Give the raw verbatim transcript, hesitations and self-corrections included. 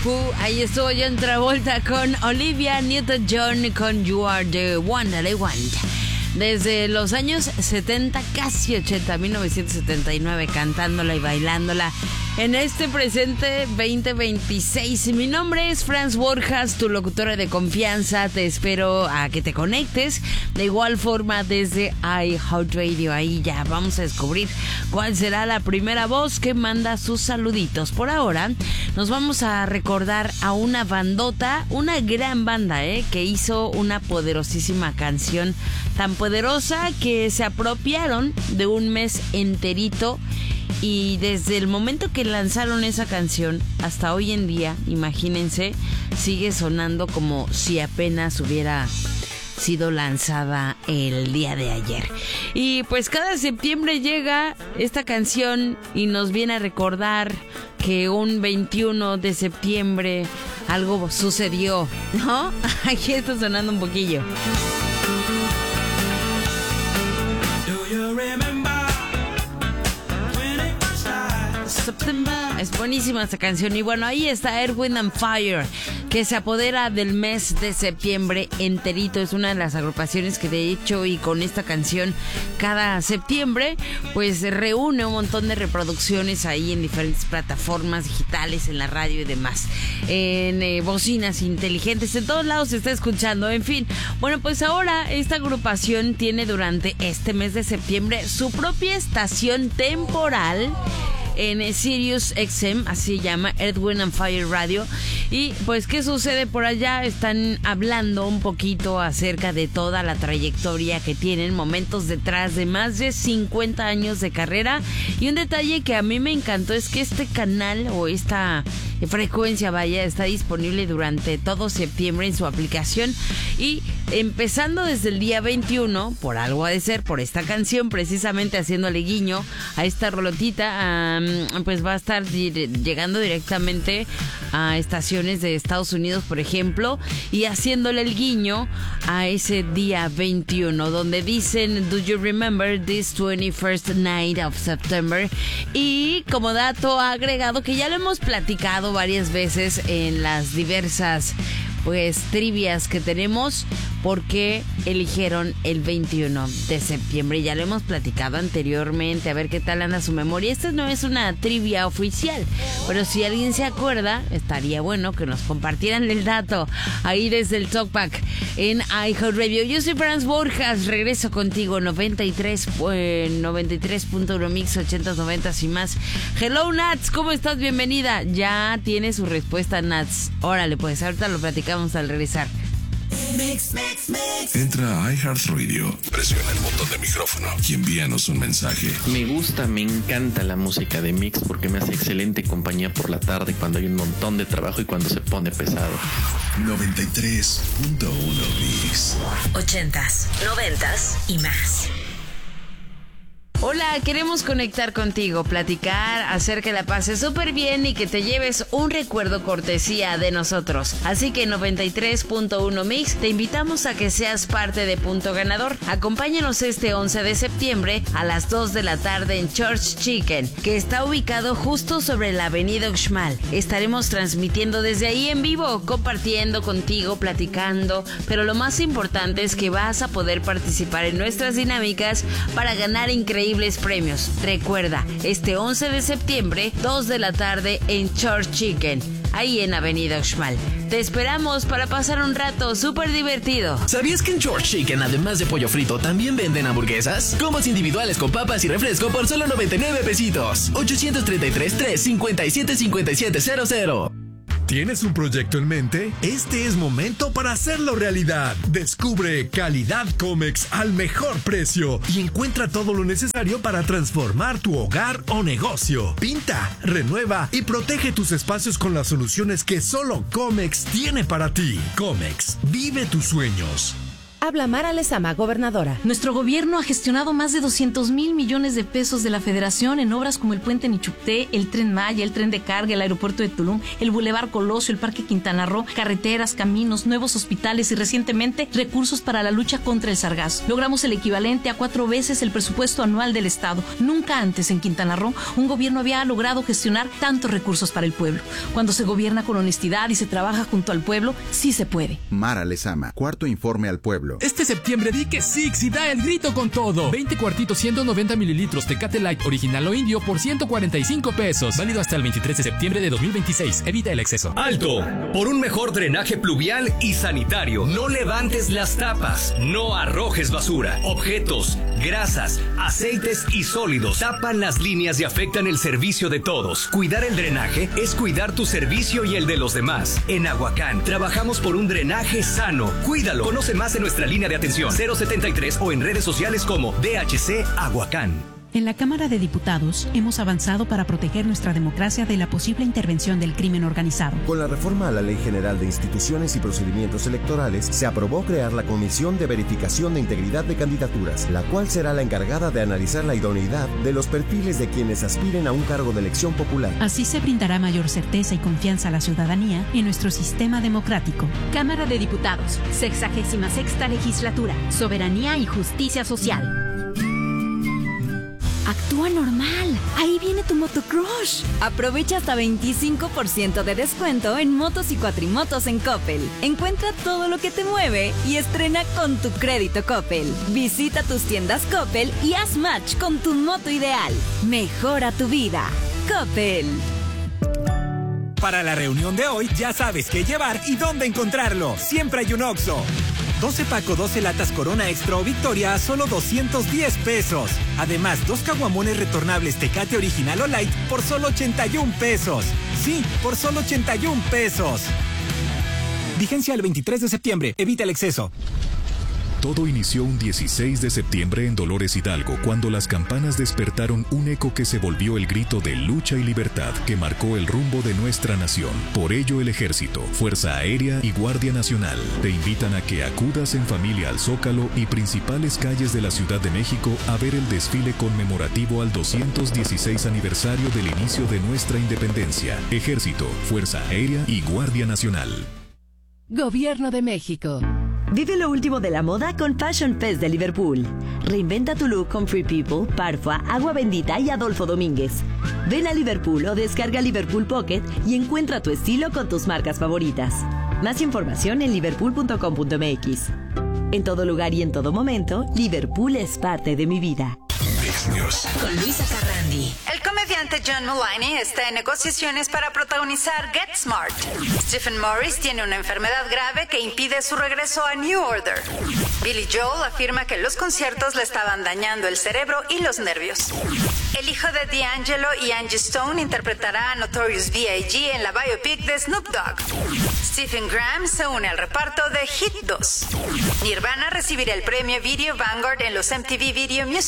Who. Ahí estuvo John Travolta con Olivia Newton-John con You Are the One That I Want. Desde los años setenta, casi ochenta, mil novecientos setenta y nueve, cantándola y bailándola en este presente veinte veintiséis. Mi nombre es Franz Borjas, tu locutora de confianza. Te espero a que te conectes. De igual forma desde iHeartRadio. Ahí ya vamos a descubrir cuál será la primera voz que manda sus saluditos. Por ahora nos vamos a recordar a una bandota, una gran banda, ¿eh? que hizo una poderosísima canción, tan poderosa que se apropiaron de un mes enterito. Y desde el momento que lanzaron esa canción hasta hoy en día, imagínense, sigue sonando como si apenas hubiera sido lanzada el día de ayer. Y pues cada septiembre llega esta canción y nos viene a recordar que un veintiuno de septiembre algo sucedió, ¿no? Aquí está sonando un poquillo. Es buenísima esta canción. Y bueno, ahí está Earth, Wind and Fire, que se apodera del mes de septiembre enterito. Es una de las agrupaciones que de hecho, y con esta canción cada septiembre, pues reúne un montón de reproducciones ahí en diferentes plataformas digitales, en la radio y demás, en eh, bocinas inteligentes, en todos lados se está escuchando. En fin, bueno, pues ahora esta agrupación tiene durante este mes de septiembre su propia estación temporal en Sirius X M, así se llama, Earth, Wind and Fire Radio. Y pues, ¿qué sucede por allá? Están hablando un poquito acerca de toda la trayectoria que tienen, momentos detrás de más de cincuenta años de carrera. Y un detalle que a mí me encantó es que este canal, o esta frecuencia, vaya, está disponible durante todo septiembre en su aplicación. Y empezando desde el día veintiuno, por algo ha de ser, por esta canción, precisamente haciéndole guiño a esta rolotita, um, pues va a estar dire- llegando directamente a estaciones de Estados Unidos, por ejemplo, y haciéndole el guiño a ese día veintiuno, donde dicen "Do you remember this twenty-first night of September?" Y como dato agregado, que ya lo hemos platicado varias veces en las diversas pues trivias que tenemos, ¿por qué eligieron el veintiuno de septiembre? Ya lo hemos platicado anteriormente, a ver qué tal anda su memoria. Esta no es una trivia oficial, pero si alguien se acuerda, estaría bueno que nos compartieran el dato ahí desde el Talkback en iHeartRadio. Yo soy Franz Borjas, regreso contigo, noventa y tres punto uno Mix, ochentas, noventas y más. Hello Nats, ¿cómo estás? Bienvenida. Ya tiene su respuesta, Nats. Órale, pues ahorita lo platicamos al regresar. Mix, mix, mix. Entra a iHeartRadio, presiona el botón de micrófono y envíanos un mensaje. Me gusta, me encanta la música de Mix porque me hace excelente compañía por la tarde cuando hay un montón de trabajo y cuando se pone pesado. noventa y tres punto uno Mix. Ochentas, noventas y más. Hola, queremos conectar contigo, platicar, hacer que la pases súper bien y que te lleves un recuerdo cortesía de nosotros. Así que noventa y tres punto uno Mix, te invitamos a que seas parte de Punto Ganador. Acompáñanos este once de septiembre a las dos de la tarde en Church Chicken, que está ubicado justo sobre la avenida Uxmal. Estaremos transmitiendo desde ahí en vivo, compartiendo contigo, platicando, pero lo más importante es que vas a poder participar en nuestras dinámicas para ganar increíbles premios. Recuerda, este once de septiembre, dos de la tarde en Church Chicken, ahí en Avenida Uxmal. Te esperamos para pasar un rato súper divertido. ¿Sabías que en Church Chicken, además de pollo frito, también venden hamburguesas? Combos individuales con papas y refresco por solo noventa y nueve pesitos. ochocientos treinta y tres, tres cincuenta y siete, cincuenta y siete cero cero. ¿Tienes un proyecto en mente? Este es momento para hacerlo realidad. Descubre Calidad Comex al mejor precio y encuentra todo lo necesario para transformar tu hogar o negocio. Pinta, renueva y protege tus espacios con las soluciones que solo Comex tiene para ti. Comex, vive tus sueños. Habla Mara Lezama, gobernadora. Nuestro gobierno ha gestionado más de doscientos mil millones de pesos de la Federación en obras como el Puente Nichupté, el Tren Maya, el Tren de Carga, el Aeropuerto de Tulum, el Boulevard Colosio, el Parque Quintana Roo, carreteras, caminos, nuevos hospitales y recientemente recursos para la lucha contra el sargazo. Logramos el equivalente a cuatro veces el presupuesto anual del Estado. Nunca antes en Quintana Roo un gobierno había logrado gestionar tantos recursos para el pueblo. Cuando se gobierna con honestidad y se trabaja junto al pueblo, sí se puede. Mara Lezama, cuarto informe al pueblo. Este septiembre di que Six y da el grito con todo. veinte cuartitos ciento noventa mililitros Tecate Light original o indio por ciento cuarenta y cinco pesos. Válido hasta el veintitrés de septiembre de dos mil veintiséis. Evita el exceso. ¡Alto! Por un mejor drenaje pluvial y sanitario. No levantes las tapas. No arrojes basura. Objetos, grasas, aceites y sólidos tapan las líneas y afectan el servicio de todos. Cuidar el drenaje es cuidar tu servicio y el de los demás. En Aguacán trabajamos por un drenaje sano. Cuídalo. Conoce más en nuestra línea de atención cero setenta y tres o en redes sociales como D H C Aguacán. En la Cámara de Diputados hemos avanzado para proteger nuestra democracia de la posible intervención del crimen organizado. Con la reforma a la Ley General de Instituciones y Procedimientos Electorales, se aprobó crear la Comisión de Verificación de Integridad de Candidaturas, la cual será la encargada de analizar la idoneidad de los perfiles de quienes aspiren a un cargo de elección popular. Así se brindará mayor certeza y confianza a la ciudadanía en nuestro sistema democrático. Cámara de Diputados, sexagésima sexta legislatura, soberanía y justicia social. Actúa normal. Ahí viene tu motocrush. Aprovecha hasta veinticinco por ciento de descuento en motos y cuatrimotos en Coppel. Encuentra todo lo que te mueve y estrena con tu crédito Coppel. Visita tus tiendas Coppel y haz match con tu moto ideal. Mejora tu vida. Coppel. Para la reunión de hoy ya sabes qué llevar y dónde encontrarlo. Siempre hay un Oxxo. doce pack o doce latas Corona Extra o Victoria a solo doscientos diez pesos. Además, dos caguamones retornables Tecate Original o Light por solo ochenta y un pesos. Sí, por solo ochenta y un pesos. Vigencia el veintitrés de septiembre. Evita el exceso. Todo inició un dieciséis de septiembre en Dolores Hidalgo, cuando las campanas despertaron un eco que se volvió el grito de lucha y libertad que marcó el rumbo de nuestra nación. Por ello, el Ejército, Fuerza Aérea y Guardia Nacional te invitan a que acudas en familia al Zócalo y principales calles de la Ciudad de México a ver el desfile conmemorativo al doscientos dieciséis aniversario del inicio de nuestra independencia. Ejército, Fuerza Aérea y Guardia Nacional. Gobierno de México. Vive lo último de la moda con Fashion Fest de Liverpool. Reinventa tu look con Free People, Parfua, Agua Bendita y Adolfo Domínguez. Ven a Liverpool o descarga Liverpool Pocket y encuentra tu estilo con tus marcas favoritas. Más información en liverpool punto com punto m x. En todo lugar y en todo momento, Liverpool es parte de mi vida. Con Luisa Carrandi. El comediante John Mulaney está en negociaciones para protagonizar Get Smart. Stephen Morris tiene una enfermedad grave que impide su regreso a New Order. Billy Joel afirma que los conciertos le estaban dañando el cerebro y los nervios. El hijo de D'Angelo y Angie Stone interpretará a Notorious B I G en la biopic de Snoop Dogg. Stephen Graham se une al reparto de Hit dos. Nirvana recibirá el premio Video Vanguard en los M T V Video Music